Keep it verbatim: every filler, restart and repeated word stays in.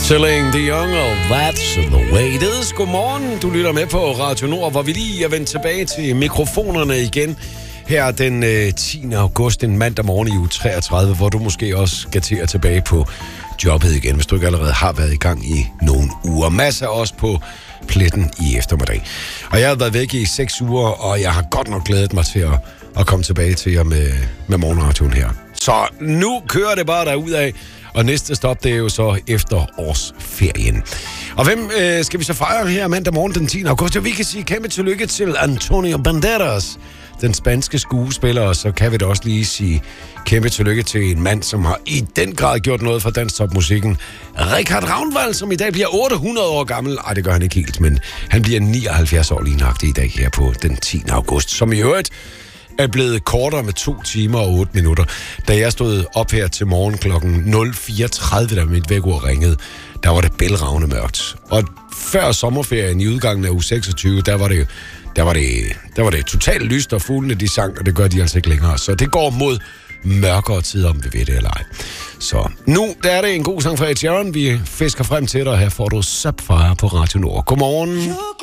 Telling the young, that's the way it is. Godmorgen, du lytter med på Radio Nord, hvor vi lige er vendt tilbage til mikrofonerne igen. Her den øh, tiende august, en mandag morgen i uge treogtredive, hvor du måske også skal til at tilbage på jobbet igen, hvis du ikke allerede har været i gang i nogle uger. Masser også på pletten i eftermiddag. Og jeg har været væk i seks uger, og jeg har godt nok glædet mig til at, at komme tilbage til jer med, med morgenradioen her. Så nu kører det bare derudad. Og næste stop, det er jo så efterårsferien. Og hvem øh, skal vi så fejre her mandag morgen den tiende august? Vi kan sige kæmpe tillykke til Antonio Banderas, den spanske skuespiller. Og så kan vi da også lige sige kæmpe tillykke til en mand, som har i den grad gjort noget for dansk topmusikken. Richard Ragnvald, som i dag bliver otte hundrede år gammel. Ej, det gør han ikke helt, men han bliver nioghalvfjerds år lige nøjagtigt i dag her på den tiende august. Som i øvrigt er blevet kortere med to timer og otte minutter. Da jeg stod op her til morgen klokken nul fire tredive, da mit vækkeur ringede, der var det bælragende mørkt. Og før sommerferien i udgangen af uge seksogtyve, der var det, der var det, der var det totalt lyst, og fuglene de sang, og det gør de altså ikke længere. Så det går mod mørkere tider, om vi ved det eller ej. Så nu der er det en god sang fra Ed Sheeran. Vi fisker frem til dig, og her får du Sapphire på Radio Nord. Godmorgen.